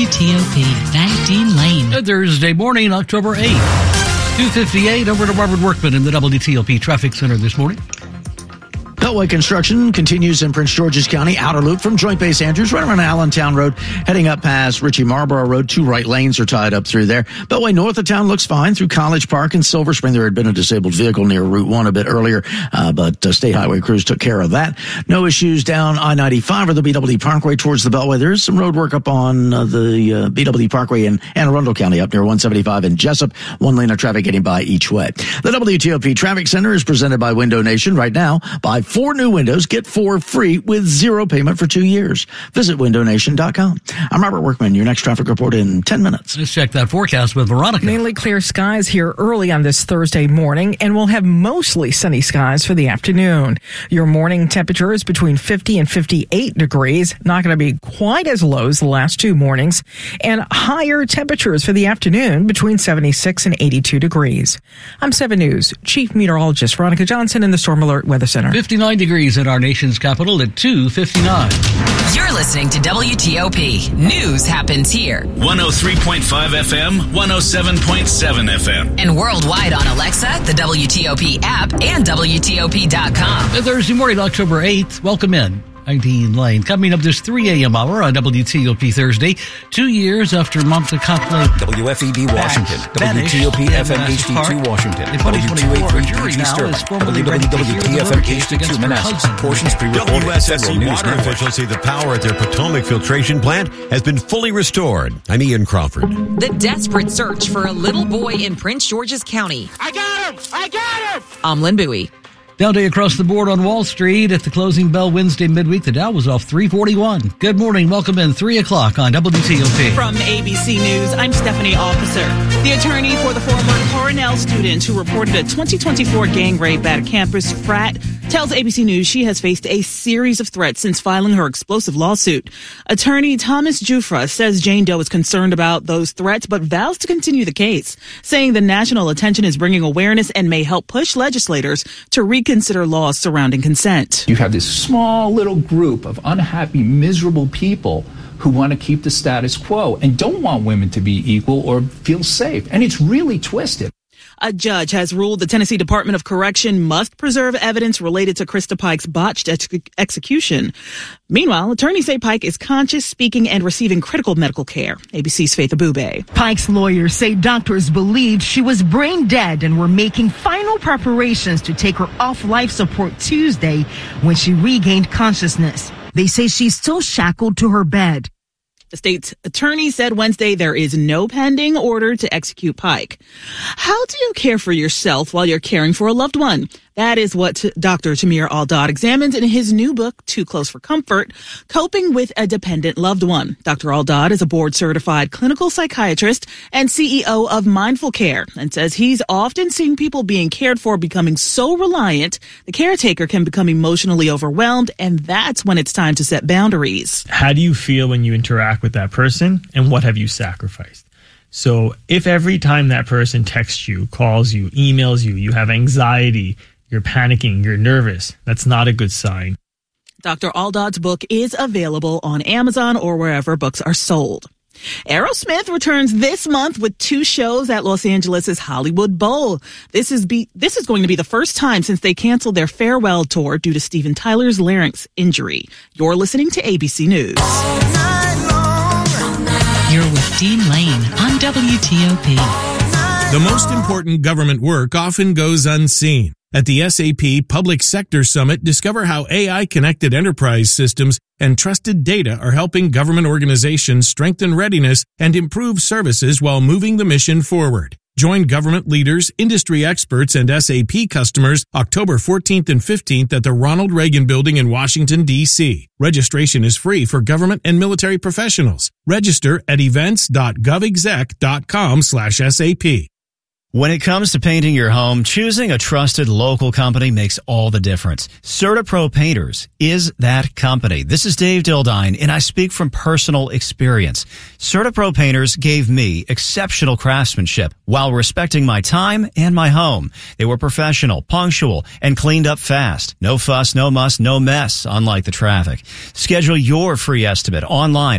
WTOP, 19 Lane. Thursday morning, October 8th, 2:58. Over to Robert Workman in the WTOP Traffic Center this morning. Beltway construction continues in Prince George's County. Outer loop from Joint Base Andrews right around Allentown Road, heading up past Ritchie Marlborough Road. 2 right lanes are tied up through there. Beltway north of town looks fine through College Park and Silver Spring. There had been a disabled vehicle near Route 1 a bit earlier, but State Highway crews took care of that. No issues down I-95 or the BWD Parkway towards the Beltway. There is some road work up on the BWD Parkway in Anne Arundel County up near 175 in Jessup. 1 lane of traffic getting by each way. The WTOP Traffic Center is presented by Window Nation. Right now, buy 4 new windows, get 4 free with 0 payment for 2 years. Visit windownation.com. I'm Robert Workman. Your next traffic report in 10 minutes. Let's check that forecast with Veronica. Mainly clear skies here early on this Thursday morning, and we'll have mostly sunny skies for the afternoon. Your morning temperature is between 50 and 58 degrees. Not going to be quite as low as the last 2 mornings. And higher temperatures for the afternoon between 76 and 82 degrees. I'm 7 News Chief Meteorologist Veronica Johnson in the Storm Alert Weather Center. 59 degrees in our nation's capital at 2:59. You're listening to WTOP. News happens here. 103.5 FM, 107.7 FM. And worldwide on Alexa, the WTOP app, and WTOP.com. Thursday morning, October 8th. Welcome in. 19 Lane. Coming up this 3 a.m. hour on WTOP Thursday, 2 years after Montecatle. WFEB Washington, WTOP FM HD2 Washington, W283 Easter, WWWP FM HD2 Manassas. Portions pre-recorded. WSSC water officials say the power at their Potomac filtration plant has been fully restored. I'm Ian Crawford. The desperate search for a little boy in Prince George's County. I got him! I got him! I'm Lynn Bowie. Down day across the board on Wall Street at the closing bell Wednesday midweek. The Dow was off 341. Good morning. Welcome in 3 o'clock on WTOP. From ABC News, I'm Stephanie Officer. The attorney for the former Cornell student who reported a 2024 gang rape at a campus frat tells ABC News she has faced a series of threats since filing her explosive lawsuit. Attorney Thomas Jufra says Jane Doe is concerned about those threats, but vows to continue the case, saying the national attention is bringing awareness and may help push legislators to reconsider laws surrounding consent. You have this small little group of unhappy, miserable people who want to keep the status quo and don't want women to be equal or feel safe. And it's really twisted. A judge has ruled the Tennessee Department of Correction must preserve evidence related to Krista Pike's botched execution. Meanwhile, attorneys say Pike is conscious, speaking, and receiving critical medical care. ABC's Faith Abube. Pike's lawyers say doctors believed she was brain dead and were making final preparations to take her off life support Tuesday when she regained consciousness. They say she's still shackled to her bed. The state's attorney said Wednesday there is no pending order to execute Pike. How do you care for yourself while you're caring for a loved one? That is what Dr. Tamir Al-Dad examines in his new book, Too Close for Comfort, Coping with a Dependent Loved One. Dr. Al-Dad is a board-certified clinical psychiatrist and CEO of Mindful Care and says he's often seen people being cared for becoming so reliant, the caretaker can become emotionally overwhelmed, and that's when it's time to set boundaries. How do you feel when you interact with that person, and what have you sacrificed? So if every time that person texts you, calls you, emails you, you have anxiety, you're panicking, you're nervous, that's not a good sign. Dr. Al-Dad's book is available on Amazon or wherever books are sold. Aerosmith returns this month with 2 shows at Los Angeles' Hollywood Bowl. This is going to be the first time since they canceled their farewell tour due to Steven Tyler's larynx injury. You're listening to ABC News. You're with Dean Lane on WTOP. The most important government work often goes unseen. At the SAP Public Sector Summit, discover how AI-connected enterprise systems and trusted data are helping government organizations strengthen readiness and improve services while moving the mission forward. Join government leaders, industry experts, and SAP customers October 14th and 15th at the Ronald Reagan Building in Washington, D.C. Registration is free for government and military professionals. Register at events.govexec.com/SAP. When it comes to painting your home, choosing a trusted local company makes all the difference. CertaPro Painters is that company. This is Dave Dildine, and I speak from personal experience. CertaPro Painters gave me exceptional craftsmanship while respecting my time and my home. They were professional, punctual, and cleaned up fast. No fuss, no muss, no mess, unlike the traffic. Schedule your free estimate online